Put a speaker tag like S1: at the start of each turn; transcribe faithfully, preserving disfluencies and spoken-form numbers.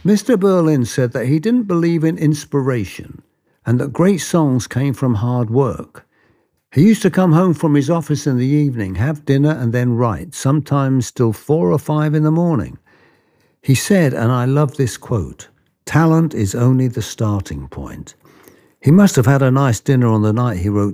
S1: Mister Berlin said that he didn't believe in inspiration and that great songs came from hard work. He used to come home from his office in the evening, have dinner, and then write, sometimes till four or five in the morning. He said, and I love this quote, "Talent is only the starting point." He must have had a nice dinner on the night he wrote